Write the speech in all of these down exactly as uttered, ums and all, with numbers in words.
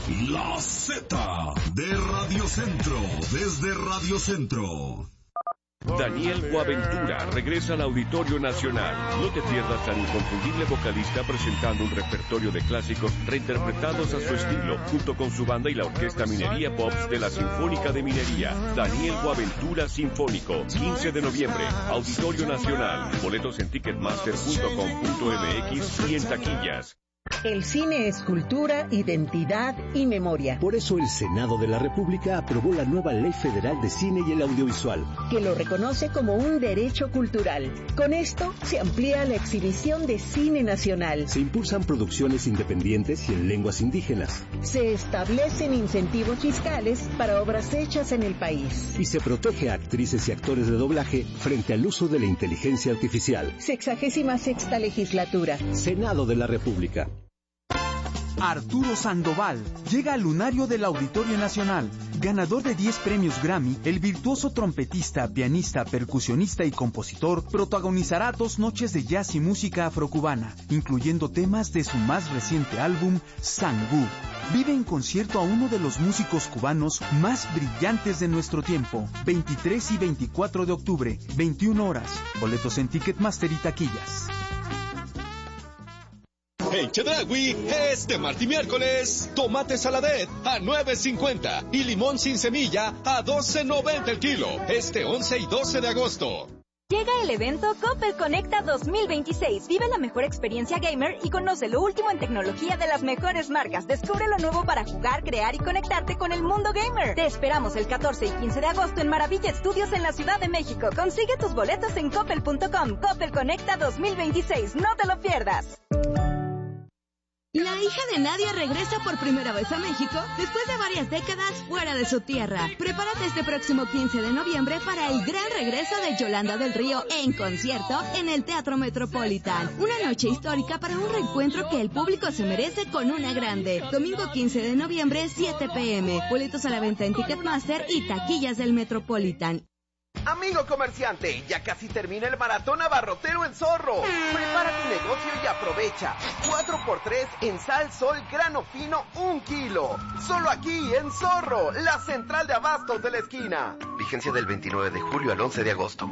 La Z de Radio Centro, desde Radio Centro. Daniel Boaventura regresa al Auditorio Nacional. No te pierdas al inconfundible vocalista presentando un repertorio de clásicos reinterpretados a su estilo, junto con su banda y la Orquesta Minería Pops de la Sinfónica de Minería. Daniel Boaventura Sinfónico, quince de noviembre, Auditorio Nacional. Boletos en ticketmaster punto com punto m x y en taquillas. El cine es cultura, identidad y memoria. Por eso el Senado de la República aprobó la nueva Ley Federal de Cine y el Audiovisual, que lo reconoce como un derecho cultural. Con esto se amplía la exhibición de cine nacional. Se impulsan producciones independientes y en lenguas indígenas. Se establecen incentivos fiscales para obras hechas en el país. Y se protege a actrices y actores de doblaje frente al uso de la inteligencia artificial. Sexagésima sexta legislatura. Senado de la República. Arturo Sandoval llega al lunario del Auditorio Nacional. Ganador de diez premios Grammy, el virtuoso trompetista, pianista, percusionista y compositor protagonizará dos noches de jazz y música afrocubana, incluyendo temas de su más reciente álbum, Sangú. Vive en concierto a uno de los músicos cubanos más brillantes de nuestro tiempo. veintitrés y veinticuatro de octubre, veintiuna horas. Boletos en Ticketmaster y taquillas. En Chedraui, este martes y miércoles, tomate saladet a nueve cincuenta y limón sin semilla a doce noventa el kilo. Este once y doce de agosto. Llega el evento Coppel Conecta dos mil veintiséis. Vive la mejor experiencia gamer y conoce lo último en tecnología de las mejores marcas. Descubre lo nuevo para jugar, crear y conectarte con el mundo gamer. Te esperamos el catorce y quince de agosto en Maravilla Studios en la Ciudad de México. Consigue tus boletos en coppel punto com. Coppel Conecta dos mil veintiséis. No te lo pierdas. La hija de Nadia regresa por primera vez a México después de varias décadas fuera de su tierra. Prepárate este próximo quince de noviembre para el gran regreso de Yolanda del Río en concierto en el Teatro Metropolitan. Una noche histórica para un reencuentro que el público se merece con una grande. Domingo quince de noviembre, siete pe eme. Boletos a la venta en Ticketmaster y taquillas del Metropolitan. Amigo comerciante, ya casi termina el maratón abarrotero en Zorro. Prepara tu negocio y aprovecha. cuatro por tres en sal sol grano fino, un kilo. Solo aquí en Zorro, la central de abastos de la esquina. Vigencia del veintinueve de julio al once de agosto.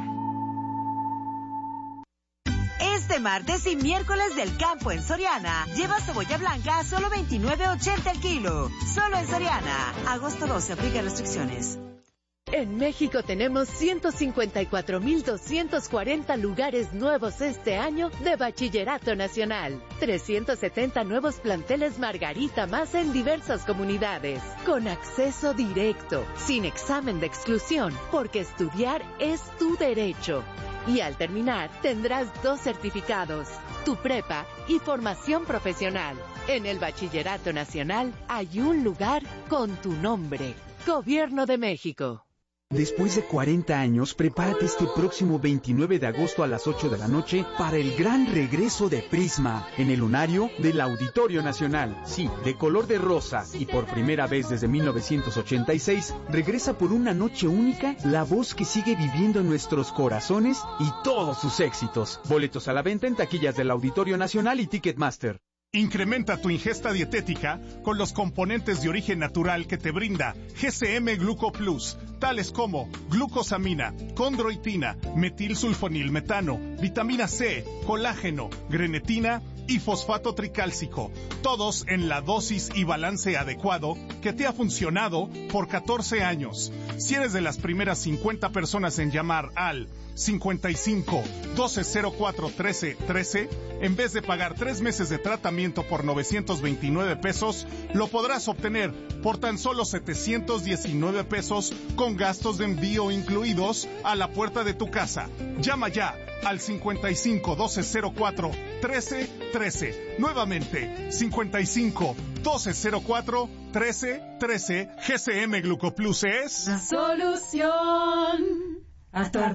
Este martes y miércoles del campo en Soriana, lleva cebolla blanca a solo veintinueve ochenta el kilo. Solo en Soriana. Agosto doce, aplica restricciones. En México tenemos ciento cincuenta y cuatro mil doscientos cuarenta lugares nuevos este año de Bachillerato Nacional. trescientos setenta nuevos planteles Margarita más en diversas comunidades. Con acceso directo, sin examen de exclusión, porque estudiar es tu derecho. Y al terminar, tendrás dos certificados, tu prepa y formación profesional. En el Bachillerato Nacional hay un lugar con tu nombre. Gobierno de México. Después de cuarenta años, prepárate este próximo veintinueve de agosto a las ocho de la noche para el gran regreso de Prisma en el lunario del Auditorio Nacional. Sí, de color de rosa y por primera vez desde mil novecientos ochenta y seis, regresa por una noche única la voz que sigue viviendo en nuestros corazones y todos sus éxitos. Boletos a la venta en taquillas del Auditorio Nacional y Ticketmaster. Incrementa tu ingesta dietética con los componentes de origen natural que te brinda G C M Gluco Plus, tales como glucosamina, condroitina, metilsulfonilmetano, vitamina C, colágeno, grenetina y fosfato tricálcico, todos en la dosis y balance adecuado que te ha funcionado por catorce años. Si eres de las primeras cincuenta personas en llamar al cincuenta y cinco, doce cero cuatro, trece, trece, en vez de pagar tres meses de tratamiento por novecientos veintinueve pesos, lo podrás obtener por tan solo setecientos diecinueve pesos con gastos de envío incluidos a la puerta de tu casa. Llama ya al cincuenta y cinco, doce cero cuatro, trece, trece. Nuevamente, cincuenta y cinco, doce cero cuatro, trece, trece. G C M Glucoplus es la solución a tu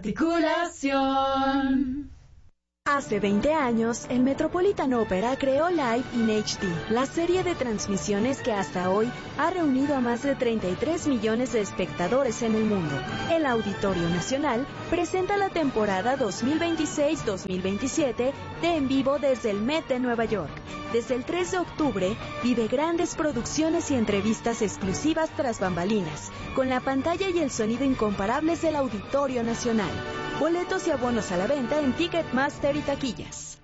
articulación. Hace veinte años, el Metropolitan Opera creó Live in H D, la serie de transmisiones que hasta hoy ha reunido a más de treinta y tres millones de espectadores en el mundo. El Auditorio Nacional presenta la temporada dos mil veintiséis dos mil veintisiete de En Vivo desde el Met de Nueva York. Desde el tres de octubre, vive grandes producciones y entrevistas exclusivas tras bambalinas, con la pantalla y el sonido incomparables del Auditorio Nacional. Boletos y abonos a la venta en Ticketmaster y taquillas.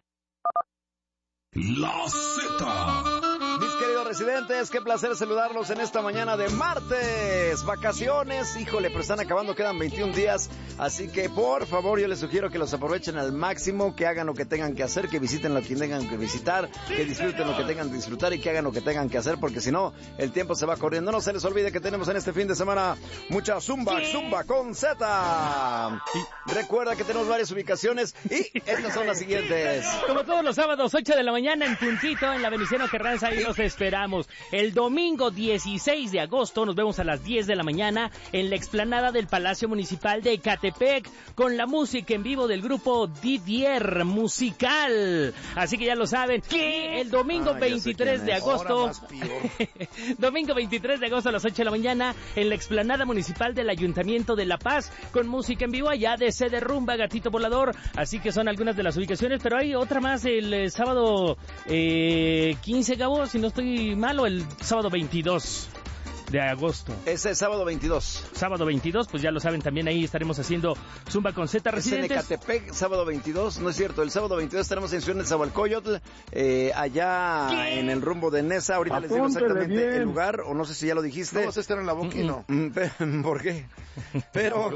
La Z. Mis queridos residentes, qué placer saludarlos en esta mañana de martes. Vacaciones, híjole, pero están acabando, quedan veintiún días. Así que, por favor, yo les sugiero que los aprovechen al máximo, que hagan lo que tengan que hacer, que visiten lo que tengan que visitar, que disfruten lo que tengan que disfrutar y que hagan lo que tengan que hacer, porque si no, el tiempo se va corriendo. No se les olvide que tenemos en este fin de semana mucha Zumba, Zumba con Z. Recuerda que tenemos varias ubicaciones y estas son las siguientes. Como todos los sábados, ocho de la mañana en puntito, en la Venustiano Carranza, y los esperamos. El domingo dieciséis de agosto nos vemos a las diez de la mañana en la explanada del Palacio Municipal de Ecatepec con la música en vivo del grupo Didier Musical. Así que ya lo saben. ¿Qué? El domingo ah, veintitrés de agosto. Domingo veintitrés de agosto a las ocho de la mañana en la explanada municipal del Ayuntamiento de La Paz con música en vivo allá de Se Derrumba Gatito Volador. Así que son algunas de las ubicaciones, pero hay otra más el eh, sábado eh, quince, Gabo, si no estoy malo, el sábado veintidós de agosto. Ese es sábado veintidós. Sábado veintidós, pues ya lo saben, también ahí estaremos haciendo Zumba con Z residentes. Es en Ecatepec, sábado veintidós, no es cierto, el sábado veintidós estaremos en Ciudad de Zahualcóyotl, eh, allá ¿Qué? En el rumbo de Nesa. Ahorita Apúntele les digo exactamente bien el lugar, o no sé si ya lo dijiste. No, vas a estar en la boca y no. ¿Por qué? Pero...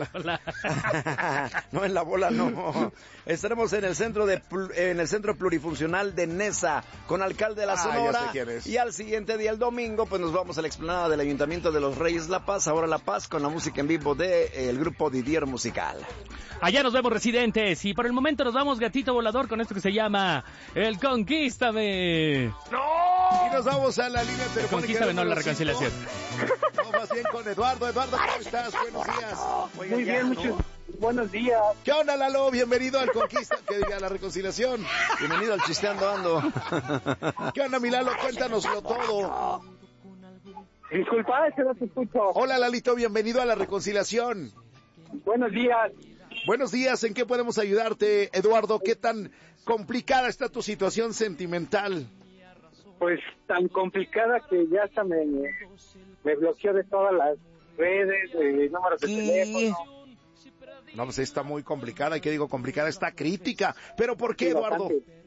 no, en la bola no. Estaremos en el centro de en el centro plurifuncional de Nesa, con alcalde de la Sonora. Ah, ya sé quién es. Y al siguiente día, el domingo, pues nos vamos a la explanada del Ayuntamiento de los Reyes La Paz, ahora La Paz, con la música en vivo de eh, el grupo Didier Musical. Allá nos vemos, residentes, y por el momento nos vamos, Gatito Volador, con esto que se llama El Conquístame. ¡No! Y nos vamos a la línea telefónica. Conquístame, no la reconciliación. No, más bien con Eduardo. Eduardo, ¿cómo estás? Buenos días. Oigan, Muy bien, muchos. Buenos días. ¿Qué onda, Lalo? Bienvenido al Conquista, que diga, a la reconciliación. Bienvenido al Chisteando Ando. ¿Qué onda, mi Lalo? Cuéntanoslo todo. Disculpa, es que no te escucho. Hola, Lalito, bienvenido a la reconciliación. Buenos días. Buenos días, ¿en qué podemos ayudarte, Eduardo? ¿Qué tan complicada está tu situación sentimental? Pues tan complicada que ya hasta me, me bloqueó de todas las redes, de números de teléfono. No, pues está muy complicada, ¿y qué digo complicada? Está crítica. ¿Pero por qué, sí, Eduardo? Bastante.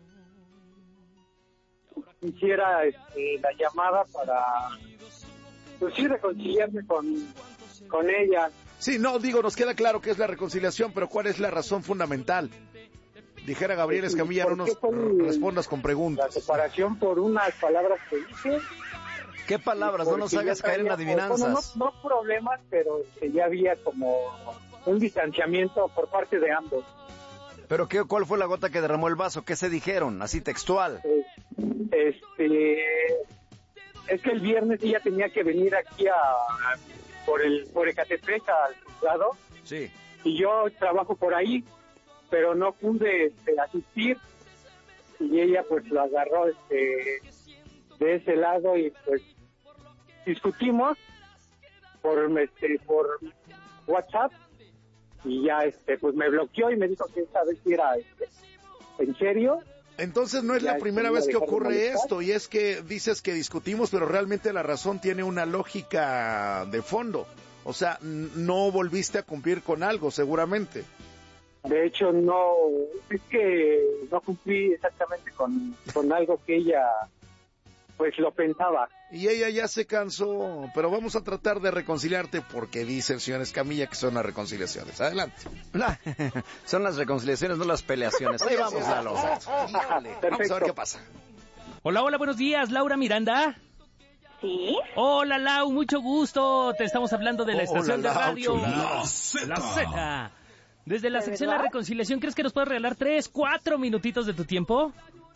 Quisiera este, la llamada para, pues sí, reconciliarme con, con ella. Sí, no, digo, nos queda claro que es la reconciliación, pero ¿cuál es la razón fundamental? Dijera Gabriel Escamilla, no nos respondas con preguntas. La separación por unas palabras que dije. ¿Qué palabras? No nos hagas caer en adivinanzas. Bueno, no, no problemas, pero que ya había como un distanciamiento por parte de ambos. ¿Pero qué, cuál fue la gota que derramó el vaso? ¿Qué se dijeron? Así textual. Este, es que el viernes ella tenía que venir aquí a, a por el por Ecatepec al juzgado. Sí. Y yo trabajo por ahí, pero no pude este, asistir. Y ella pues lo agarró este de ese lado y pues discutimos por este por WhatsApp. Y ya, este, pues me bloqueó y me dijo que esta vez era, este, en serio. Entonces no es ya la primera vez que ocurre esto, y es que dices que discutimos, pero realmente la razón tiene una lógica de fondo. O sea, no volviste a cumplir con algo, seguramente. De hecho, no, es que no cumplí exactamente con, con algo que ella, pues lo pensaba. Y ella ya se cansó, pero vamos a tratar de reconciliarte porque dice el señor Escamilla que son las reconciliaciones. Adelante. Son las reconciliaciones, no las peleaciones. Ahí vamos, Lalo. Vamos a ver qué pasa. Hola, hola, buenos días, Laura Miranda. Sí. Hola, Lau, mucho gusto. Te estamos hablando de la estación Hola, de radio. La Z. La Z. Desde la ¿De sección verdad? de la reconciliación, ¿crees que nos puedes regalar tres, cuatro minutitos de tu tiempo?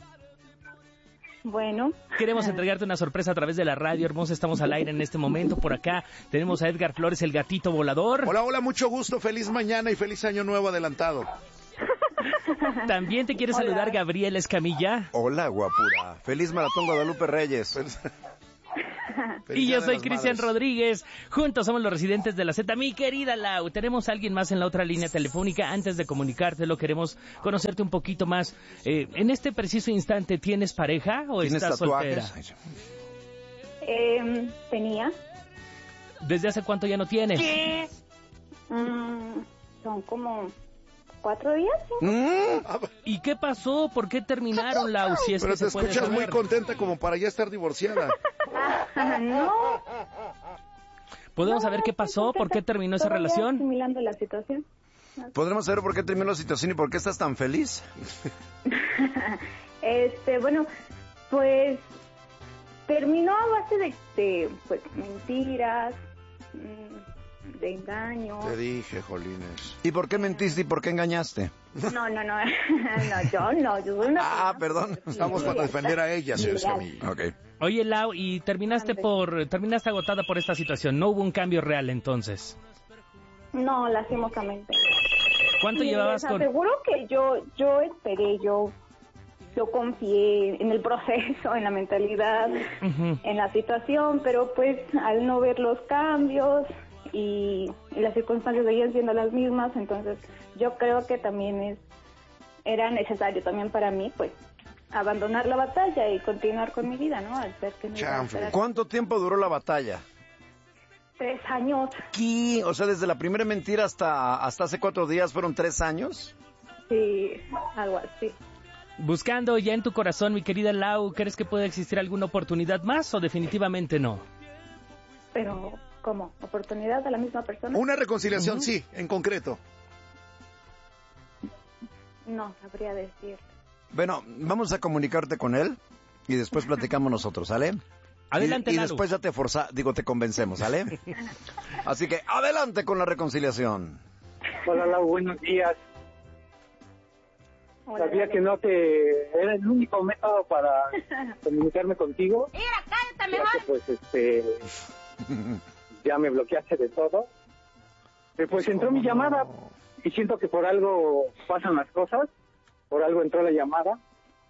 Bueno. Queremos entregarte una sorpresa a través de la radio, hermosa. Estamos al aire en este momento. Por acá tenemos a Edgar Flores, el gatito volador. Hola, hola, mucho gusto. Feliz mañana y feliz año nuevo adelantado. También te quiere saludar Gabriel Escamilla. Hola, guapura. Feliz Maratón Guadalupe Reyes. Y yo soy Cristian Rodríguez. Juntos somos los residentes de la Z. Mi querida Lau, tenemos a alguien más en la otra línea telefónica. Antes de comunicártelo, queremos conocerte un poquito más. Eh, en este preciso instante, ¿tienes pareja o estás soltera? Eh, tenía. ¿Desde hace cuánto ya no tienes? ¿Qué? Mm, son como cuatro días. ¿Sí? Mm. ¿Y qué pasó? ¿Por qué terminaron, Lau? Si es Pero que te se puede escuchas saber. muy contenta como para ya estar divorciada. No. ¿Podemos no, saber qué pasó? ¿Por qué terminó esa relación? Asimilando la situación. ¿Podremos saber por qué terminó la situación y por qué estás tan feliz? este, bueno, pues terminó a base de, de pues, mentiras, de engaños. Te dije, Jolines. ¿Y por qué mentiste y por qué engañaste? No, no, no, no, yo no, yo soy una... Ah, perdón. Estamos para defender a ella, señor Escamilla. Okay. Oye, Lau, y terminaste por terminaste agotada por esta situación. ¿No hubo un cambio real entonces? No, lastimosamente. ¿Cuánto sí, llevabas con...? Seguro que yo, yo esperé, yo, yo confié en el proceso, en la mentalidad, uh-huh. en la situación, pero pues al no ver los cambios y, y las circunstancias seguían siendo las mismas, entonces yo creo que también es era necesario también para mí, pues, abandonar la batalla y continuar con mi vida, ¿no? Al ver que no iba a esperar. ¿Cuánto tiempo duró la batalla? Tres años. ¿Qué? O sea, desde la primera mentira hasta, hasta hace cuatro días, ¿fueron tres años? Sí, algo así. Buscando ya en tu corazón, mi querida Lau, ¿crees que puede existir alguna oportunidad más o definitivamente no? Pero, ¿cómo? ¿Oportunidad a la misma persona? Una reconciliación, uh-huh. sí, en concreto. No, sabría decir. Bueno, vamos a comunicarte con él y después platicamos nosotros, ¿sale? Adelante, y, y Lalo. después ya te forza, digo, te convencemos, ¿sale? Así que adelante con la reconciliación. Hola, Lau, buenos días. Hola, Sabía Lalo. que no te... Era el único método para comunicarme contigo. Mira, cállate mejor. Ya que, pues, este... ya me bloqueaste de todo. Eh, pues entró mi llamada y siento que por algo pasan las cosas. Por algo entró la llamada.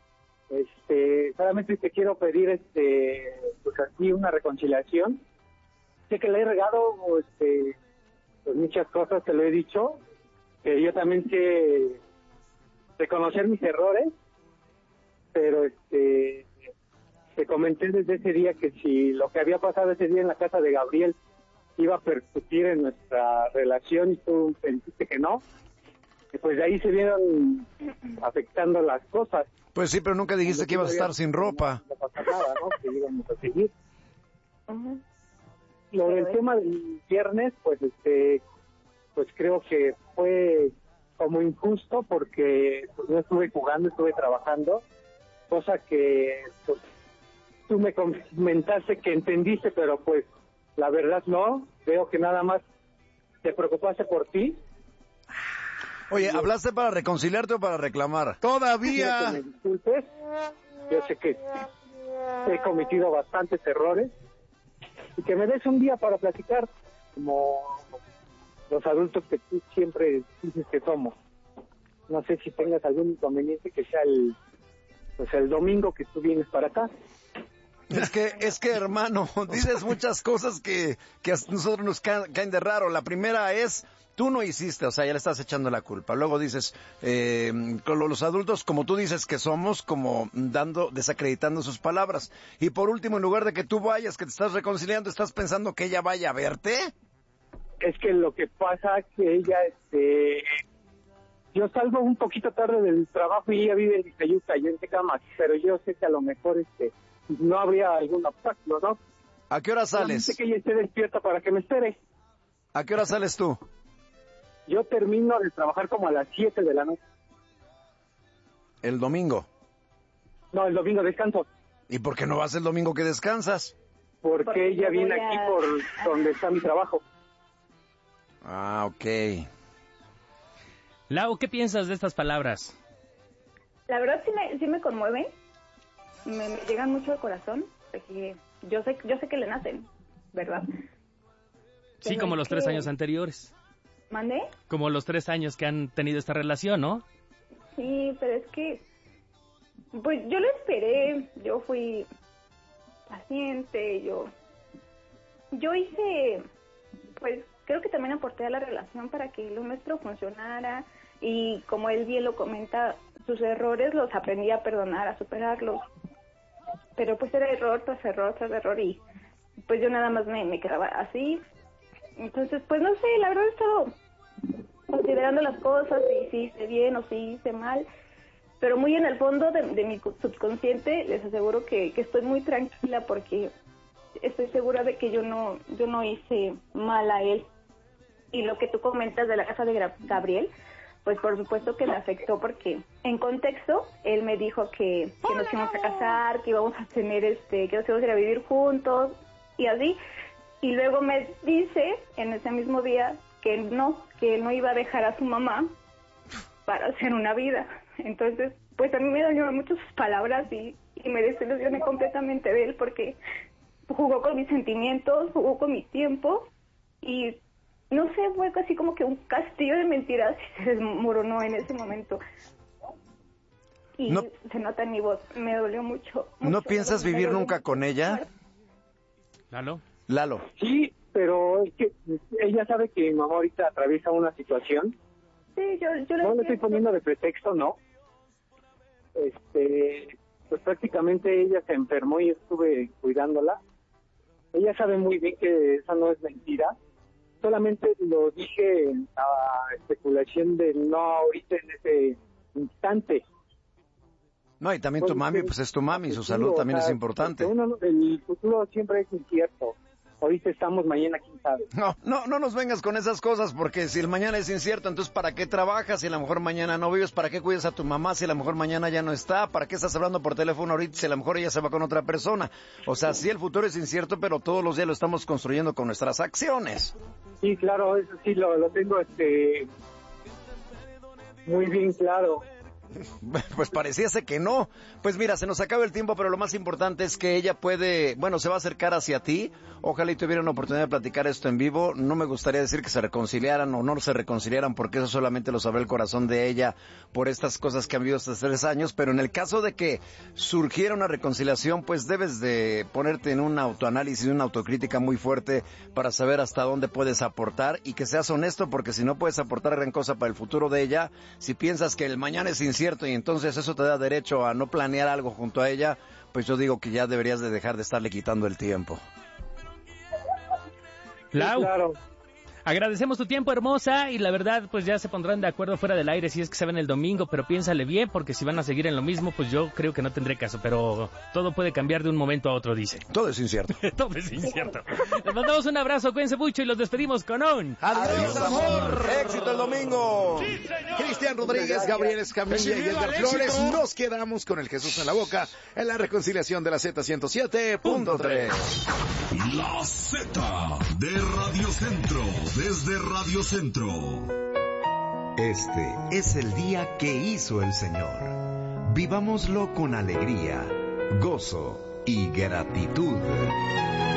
Este, solamente te quiero pedir, este, pues así una reconciliación. Sé que le he regado, este, pues muchas cosas, te lo he dicho, que yo también sé reconocer mis errores, pero este, te comenté desde ese día que si lo que había pasado ese día en la casa de Gabriel iba a percutir en nuestra relación y tú pensaste que no, y pues de ahí se vieron afectando las cosas. Pues sí, pero nunca dijiste que ibas a estar sin ropa. No pasa nada, ¿no? Que íbamos a seguir. Uh-huh. Lo del tema del viernes, pues este, pues creo que fue como injusto porque pues, no estuve jugando, estuve trabajando, cosa que pues, tú me comentaste que entendiste, pero pues la verdad no. Veo que nada más te preocupaste por ti. Oye, ¿hablaste para reconciliarte o para reclamar? Todavía. Que me disculpes. Yo sé que he cometido bastantes errores y que me des un día para platicar como los adultos que tú siempre dices que somos. No sé si tengas algún inconveniente que sea el pues el domingo que tú vienes para acá. Es que, es que hermano, dices muchas cosas que, que a nosotros nos caen, caen de raro. La primera es, tú no hiciste, o sea, ya le estás echando la culpa. Luego dices, eh, con los adultos, como tú dices que somos, como dando, desacreditando sus palabras. Y por último, en lugar de que tú vayas, que te estás reconciliando, ¿estás pensando que ella vaya a verte? Es que lo que pasa es que ella, este... Yo salgo un poquito tarde del trabajo y ella vive en Ixtayuca, yo en Tecamac, pero yo sé que a lo mejor, este... no habría algún obstáculo, ¿no? ¿A qué hora sales? Yo sé que ella esté despierta para que me espere. ¿A qué hora sales tú? Yo termino de trabajar como a las siete de la noche. ¿El domingo? No, el domingo descanso. ¿Y por qué no vas el domingo que descansas? Porque, Porque ella viene a... aquí por donde está mi trabajo. Ah, ok. Lau, ¿qué piensas de estas palabras? La verdad sí me, sí me conmueven. Me, me llegan mucho al corazón, porque yo sé, yo sé que le nacen, ¿verdad? Sí, pero como los que... tres años anteriores. ¿Mandé? Como los tres años que han tenido esta relación, ¿no? Sí, pero es que, pues yo lo esperé, yo fui paciente, yo yo hice, pues creo que también aporté a la relación para que lo nuestro funcionara y como él bien lo comenta, sus errores los aprendí a perdonar, a superarlos. Pero pues era error tras error tras error y pues yo nada más me, me quedaba así. Entonces, pues no sé, la verdad he estado considerando las cosas y si hice bien o si hice mal. Pero muy en el fondo de, de mi subconsciente les aseguro que, que estoy muy tranquila porque estoy segura de que yo no yo no hice mal a él. Y lo que tú comentas de la casa de Gabriel, pues por supuesto que me afectó porque en contexto él me dijo que, que nos íbamos a casar, que íbamos a tener este, que nos íbamos a ir a vivir juntos y así. Y luego me dice en ese mismo día que no, que él no iba a dejar a su mamá para hacer una vida. Entonces, pues a mí me dolieron mucho sus palabras y, y me desilusioné completamente de él porque jugó con mis sentimientos, jugó con mi tiempo y no sé, fue casi como que un castillo de mentiras y se desmoronó en ese momento. Y no, se nota en mi voz, me dolió mucho. mucho ¿No piensas vivir nunca mucho con ella? Lalo. Lalo. Sí, pero es que ella sabe que mi mamá ahorita atraviesa una situación. Sí, yo, yo no le estoy poniendo de pretexto, no. Este, pues prácticamente ella se enfermó y estuve cuidándola. Ella sabe muy bien que esa no es mentira. Solamente lo dije a especulación de no ahorita en ese instante. No, y también tu mami, pues es tu mami, su salud también es importante. Uno, el futuro siempre es incierto. Ahorita estamos, mañana quién sabe. No, no, no nos vengas con esas cosas, porque si el mañana es incierto, entonces ¿para qué trabajas? Si a lo mejor mañana no vives, ¿para qué cuidas a tu mamá? Si a lo mejor mañana ya no está, ¿para qué estás hablando por teléfono ahorita si a lo mejor ella se va con otra persona? O sea, sí, el futuro es incierto, pero todos los días lo estamos construyendo con nuestras acciones. Sí, claro, eso sí lo, lo tengo este muy bien claro. Pues pareciese que no. Pues mira, se nos acaba el tiempo, pero lo más importante es que ella puede, bueno, se va a acercar hacia ti. Ojalá y tuviera una oportunidad de platicar esto en vivo. No me gustaría decir que se reconciliaran o no se reconciliaran, porque eso solamente lo sabrá el corazón de ella por estas cosas que han vivido estos tres años. Pero en el caso de que surgiera una reconciliación, pues debes de ponerte en un autoanálisis, una autocrítica muy fuerte para saber hasta dónde puedes aportar y que seas honesto, porque si no puedes aportar gran cosa para el futuro de ella, si piensas que el mañana es incierto y entonces eso te da derecho a no planear algo junto a ella, pues yo digo que ya deberías de dejar de estarle quitando el tiempo. Lau, sí, claro. Agradecemos tu tiempo, hermosa, y la verdad, pues ya se pondrán de acuerdo fuera del aire si es que se ven el domingo, pero piénsale bien, porque si van a seguir en lo mismo, pues yo creo que no tendré caso, pero todo puede cambiar de un momento a otro, dice. Todo es incierto. Todo es incierto. Les mandamos un abrazo, cuídense mucho y los despedimos con un... ¡Adiós, amor! ¡Éxito el domingo! Sí, Cristian Rodríguez, Gabriel Escamilla y Edgar Flores. Nos quedamos con el Jesús en la boca en la reconciliación de la Z ciento siete punto tres. La Z de Radio Centro, desde Radio Centro. Este es el día que hizo el Señor. Vivámoslo con alegría, gozo y gratitud.